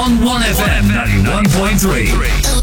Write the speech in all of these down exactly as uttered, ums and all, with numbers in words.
on one F M ninety-one point three.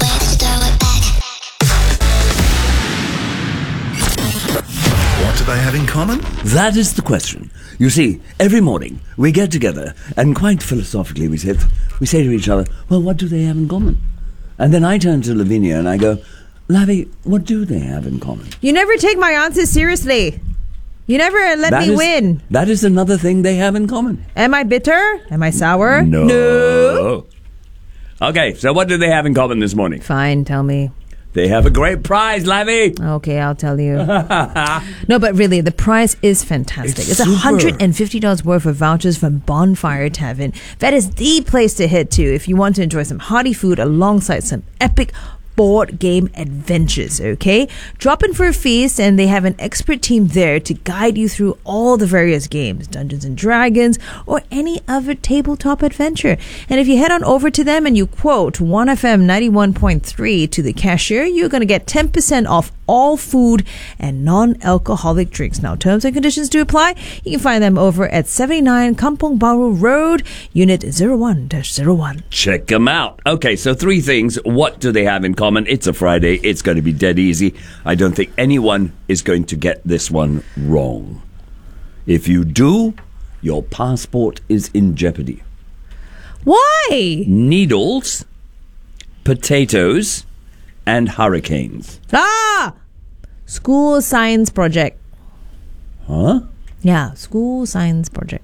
What do they have in common? That is the question. You see, every morning we get together and quite philosophically we say, we say to each other, well, what do they have in common? And then I turn to Lavinia and I go, Lavi, what do they have in common? You never take my answers seriously. You never let That me is- win. That is another thing they have in common. Am I bitter? Am I sour? No. No. Okay, so what do they have in common this morning? Fine, tell me. They have a great prize, Lavi. Okay, I'll tell you. No, but really, the prize is fantastic. It's It's, super. one hundred fifty dollars worth of vouchers from Bonfire Tavern. That is the place to head to if you want to enjoy some hearty food alongside some epic board game adventures, okay? Drop in for a feast and they have an expert team there to guide you through all the various games, Dungeons and Dragons, or any other tabletop adventure. And if you head on over to them and you quote one F M ninety-one point three to the cashier, you're going to get ten percent off all food and non-alcoholic drinks. Now, terms and conditions do apply. You can find them over at seventy-nine Kampong Bahru Road, Unit zero one dash zero one. Check them out. Okay, so three things. What do they have in common? It's a Friday. It's going to be dead easy. I don't think anyone is going to get this one wrong. If you do, your passport is in jeopardy. Why? Needles, potatoes, and hurricanes. Ah! School science project. Huh? Yeah, school science project.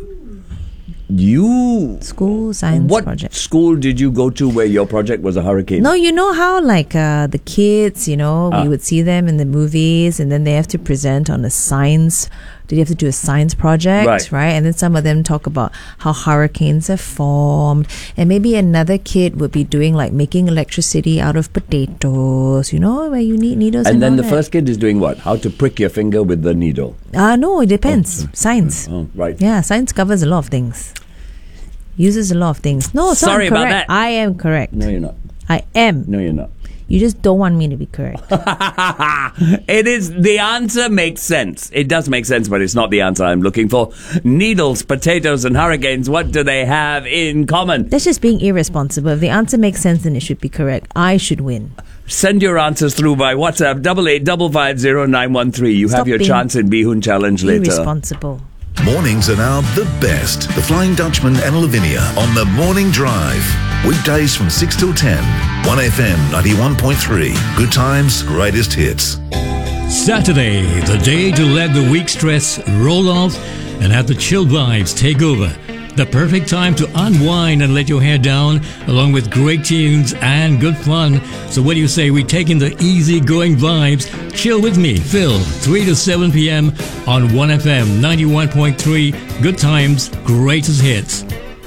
You... School science What project. school did you go to where your project was a hurricane? No, you know how like uh, the kids, you know, Ah. we would see them in the movies and then they have to present on a science, did you have to do a science project, Right. right? And then some of them talk about how hurricanes are formed. And maybe another kid would be doing like making electricity out of potatoes, you know, where you need needles. And And, then all the that. first kid is doing what? How to prick your finger with the needle. Uh, no, it depends. Science. Oh, right. Yeah, science covers a lot of things. Uses a lot of things. No, so Sorry I'm about correct. that. I am correct. No, you're not. I am. No, you're not. You just don't want me to be correct. It is, the answer makes sense. It does make sense, but it's not the answer I'm looking for. Needles, potatoes, and hurricanes, what do they have in common? That's just being irresponsible. If the answer makes sense, then it should be correct. I should win. Send your answers through by WhatsApp, double eight five five zero nine one three. You Stop have your being chance in Bihun Challenge later. Irresponsible. Mornings are now the best. The Flying Dutchman and Lavinia on the Morning Drive. Weekdays from six till ten. one F M ninety-one point three. Good times, greatest hits. Saturday, the day to let the week stress roll off and have the chill vibes take over. The perfect time to unwind and let your hair down, along with great tunes and good fun. So what do you say we take in the easy-going vibes? Chill with me, Phil, three to seven p.m. on one F M ninety-one point three. Good times, greatest hits.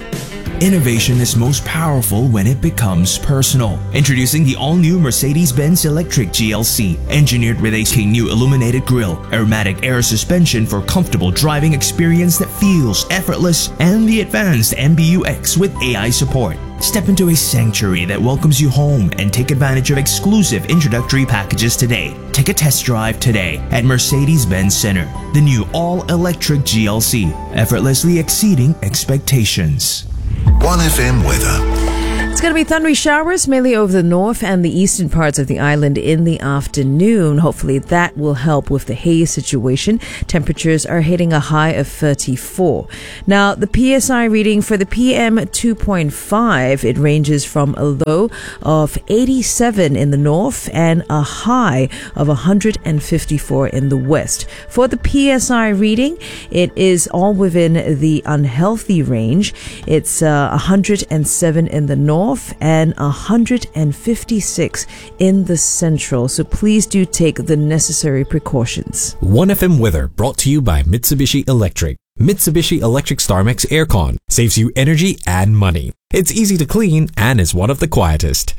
Innovation is most powerful when it becomes personal. Introducing the all-new Mercedes-Benz Electric G L C, engineered with a new illuminated grille, aromatic air suspension for comfortable driving experience that feels effortless, and the advanced M B U X with A I support. Step into a sanctuary that welcomes you home and take advantage of exclusive introductory packages today. Take a test drive today at Mercedes-Benz Center. The new all-electric G L C, effortlessly exceeding expectations. one F M weather. It's going to be thundery showers mainly over the north and the eastern parts of the island in the afternoon. Hopefully that will help with the haze situation. Temperatures are hitting a high of thirty-four. Now, the P S I reading for the P M two point five, it ranges from a low of eighty-seven in the north and a high of one hundred fifty-four in the west. For the P S I reading, it is all within the unhealthy range. It's uh, one hundred seven in the north and one hundred fifty-six in the central. So please do take the necessary precautions. one F M weather brought to you by Mitsubishi Electric. Mitsubishi Electric StarMax Aircon saves you energy and money. It's easy to clean and is one of the quietest.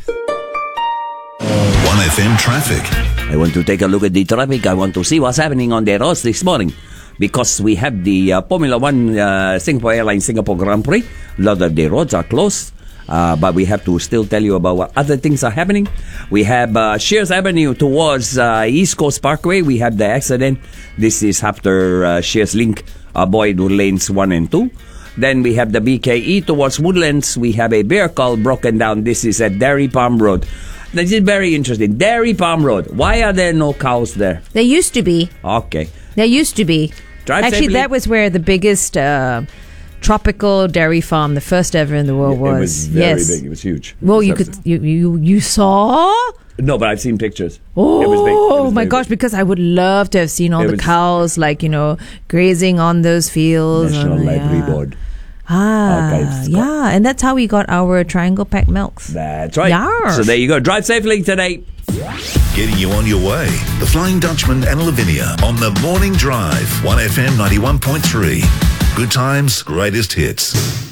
one F M traffic. I want to take a look at the traffic. I want to see what's happening on the roads this morning. Because we have the uh, Formula One uh, Singapore Airlines Singapore Grand Prix. A lot of the roads are closed. Uh, but we have to still tell you about what other things are happening. We have uh, Shears Avenue towards uh, East Coast Parkway. We have the accident. This is after uh, Shears Link, uh, Boyd Lanes one and two. Then we have the B K E towards Woodlands. We have a bear call broken down. This is at Dairy Farm Road. This is very interesting. Dairy Farm Road. Why are there no cows there? There used to be. Okay. There used to be. Drive Actually, safely. that was where the biggest uh, tropical dairy farm, the first ever in the world, was. It was very yes. big. It was huge. Well, you So- could you you you saw. No, but I've seen pictures. Oh it was big. It was my very gosh! big. Because I would love to have seen all It the was- cows, like you know, grazing on those fields. National and, Library yeah. Board. Ah, Archives. yeah, and that's how we got our triangle pack milks. That's right. Yarr. So there you go. Drive safely today. Getting you on your way. The Flying Dutchman and Lavinia on the Morning Drive. one F M ninety-one point three. Good times, greatest hits.